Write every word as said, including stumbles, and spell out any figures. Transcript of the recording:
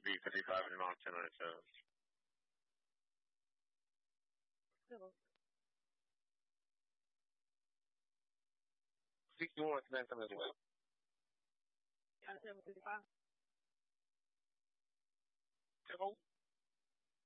B fifty-five and Mount ten ninety-seven. sixty-one, nine seventy-one. seven fifty-five. Hello?